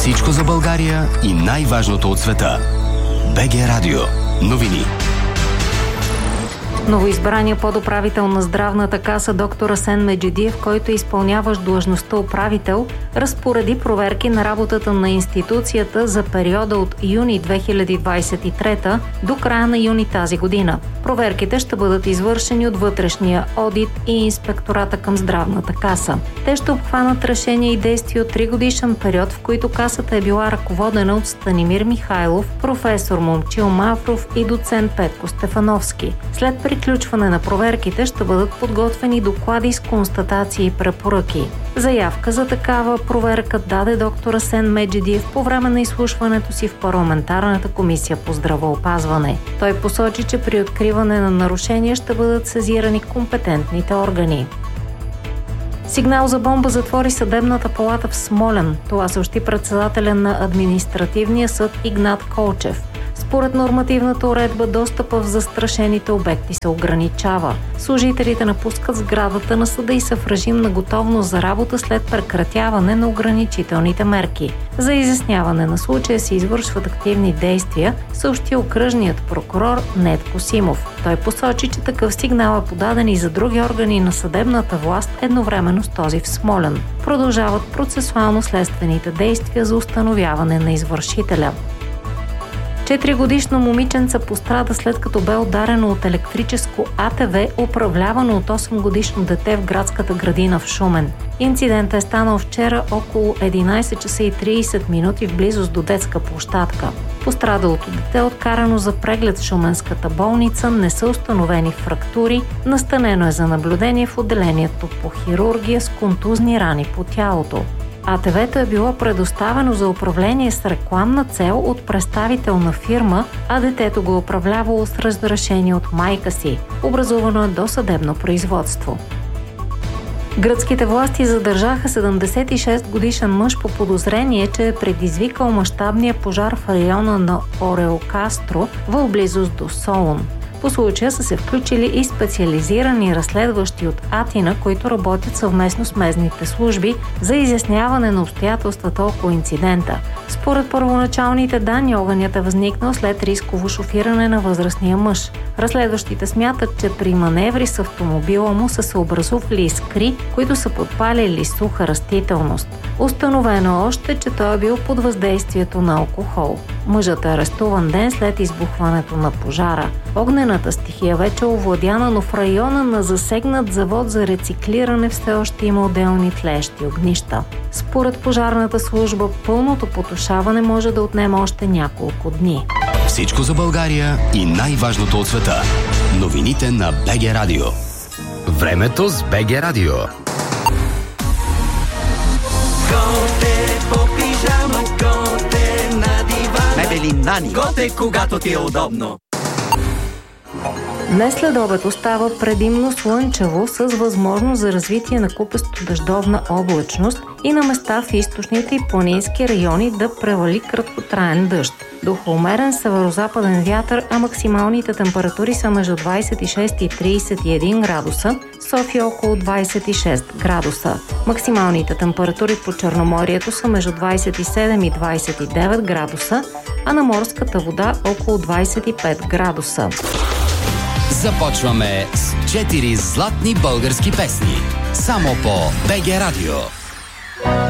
Всичко за България и най-важното от света. БГ Радио. Новини. Новоизбрания подуправител на Здравната каса доктор Асен Меджидиев, който изпълняващ длъжността управител, разпореди проверки на работата на институцията за периода от юни 2023 до края на юни тази година. Проверките ще бъдат извършени от вътрешния одит и инспектората към Здравната каса. Те ще обхванат решения и действия от 3-годишен период, в които касата е била ръководена от Станимир Михайлов, професор Момчил Мавров и доцент Петко Стефановски. След приключване на проверките ще бъдат подготвени доклади с констатации и препоръки. Заявка за такава проверка даде доктор Асен Меджидиев по време на изслушването си в парламентарната комисия по здравеопазване. Той посочи, че при откриване на нарушения ще бъдат сезирани компетентните органи. Сигнал за бомба затвори съдебната палата в Смолян. Това съобщи председателя на административния съд Игнат Колчев. Според нормативната уредба, достъпа в застрашените обекти се ограничава. Служителите напускат сградата на съда и са в режим на готовност за работа след прекратяване на ограничителните мерки. За изясняване на случая се извършват активни действия, съобщи окръжният прокурор Недко Симов. Той посочи, че такъв сигнал е подаден и за други органи на съдебната власт едновременно с този в Смолян. Продължават процесуално-следствените действия за установяване на извършителя. 4-годишно момиченце пострада след като бе ударено от електрическо АТВ, управлявано от 8-годишно дете в градската градина в Шумен. Инцидентът е станал вчера около 11 часа и 30 минути в близост до детска площадка. Пострадалото дете е откарано за преглед в шуменската болница, не са установени фрактури, настанено е за наблюдение в отделението по хирургия с контузни рани по тялото. АТВ-то е било предоставено за управление с рекламна цел от представител на фирма, а детето го управлявало с разрешение от майка си. Образувано е досъдебно производство. Гръцките власти задържаха 76-годишен мъж по подозрение, че е предизвикал мащабния пожар в района на Ореокастро в близост до Солун. По случая са се включили и специализирани разследващи от Атина, които работят съвместно с местните служби за изясняване на обстоятелствата около инцидента. Според първоначалните данни, огънят е възникнал след рисково шофиране на възрастния мъж. Разследващите смятат, че при маневри с автомобила му са се образували искри, които са подпалили суха растителност. Установено още, че той е бил под въздействието на алкохол. Мъжът е арестуван ден след избухването на пожара. Огнената стихия вече е овладяна, но в района на засегнат завод за рециклиране все още има отделни тлеещи огнища. Според пожарната служба, пълното потушаване може да отнеме още няколко дни. Всичко за България и най-важното от света. Новините на БГ Радио. Времето с БГ Радио. Готе по пижама, готе на дивана. Мебели Нани. Готе, когато ти е удобно. Днес след обед остава предимно слънчево с възможност за развитие на купесто дъждовна облачност и на места в източните и планински райони да превали краткотраен дъжд. Духа умерен северозападен вятър, а максималните температури са между 26 и 31 градуса, София около 26 градуса. Максималните температури по Черноморието са между 27 и 29 градуса, а на морската вода около 25 градуса. Започваме с 4 златни български песни. Само по БГ Радио.